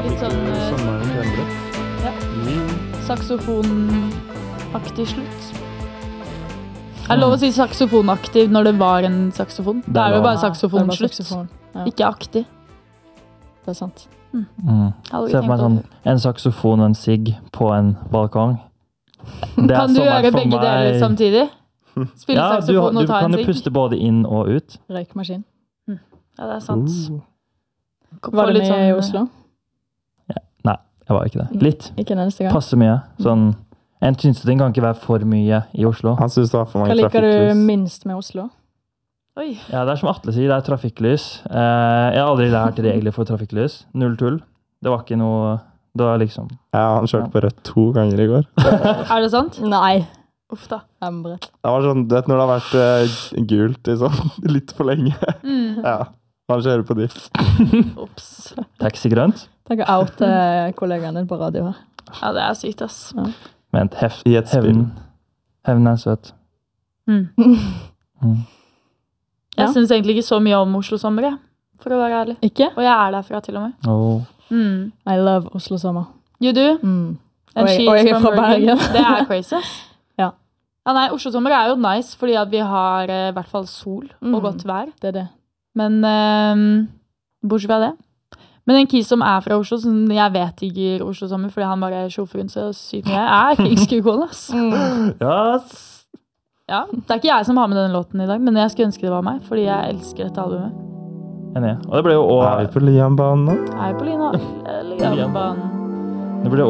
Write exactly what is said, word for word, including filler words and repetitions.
Litt sånn eh, Sommeren kommer. Ja. Mm. saksofonaktig slutt. Er det lov å si saksofonaktiv når det var en saksofon? Det er jo lov. bare Ja, det var saksofonslutt. saksofon. Ja, Ikke aktig. det er sant. Mm. Hadde Se ikke for meg tenkt sånn, over. en saksofon og en sigg på en balkong. Det er Kan du sommer gjøre for begge meg. deler samtidig? Spille Ja, du, saksofon du og ta kan en jo sigg? puste både inn og ut. Røykmaskin. Ja, det er sant. Uh. Få Var du litt med i sånn- Oslo? Nei, jeg var ikke det. Litt. Ikke en eneste gang. Passe mye. Sånn, en synsting kan ikke være for mye i Oslo. Han synes det var for Hva mange liker du trafikklys. minst med Oslo? Oi. Ja, det er som Atle sier, det er trafikklys. Eh, jeg har aldri lært regler for trafikklys. Null tull. Det var ikke noe... Det var liksom... Ja, han kjørte på rødt to ganger i går. Er det sant? Nei. Uff da. Embre. Det var sånn, du vet når det har vært eh, gult i sånn litt for lenge. Mm. Ja, han kjører på de. Ups. Taxi grønt. Tenk å oute kollegaen din på radio her. Ja, det er sykt, ass. Men hef, I et spill. hevn. Hevn er søt. Mm. Mm. Jeg Ja. synes egentlig ikke så mye om Oslo sommer, jeg, for å være ærlig. Ikke? Og jeg er derfra til og med. Oh. Mm. I love Oslo sommer. You do? Mm. And Og jeg- she og is jeg er from fra Bergen. Det er crazy, ass. Ja. Ja, nei, Oslo sommer er jo nice, fordi at vi har eh, i hvert fall sol og Mm. godt vær. Det er det. Men eh, bortsett fra det. Men en kis som er fra Oslo, som jeg vet digger Oslo sommer, fordi han bare er sjåføren så sykt mye, er Kings Kukol, ass. Yes. Ja, det er ikke jeg som har med denne låten i dag, men jeg skulle ønske det var meg, fordi jeg elsker dette albumet. Enig. Og det ble jo Er vi også, på Lianbanen nå? Jeg er på Lina, Lianbanen. det ble jo